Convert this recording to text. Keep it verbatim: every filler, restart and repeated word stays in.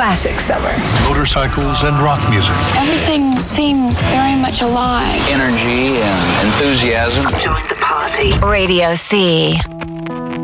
classic summer. Motorcycles and rock music. Everything seems very much alive. Energy and enthusiasm. Join the party. Radio C.